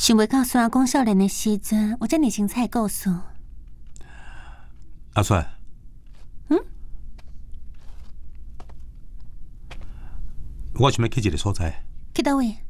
想袂到孙阿公少年的时阵，有遮尔精彩的故事。 阿川，我想要去一个所在。 去倒位？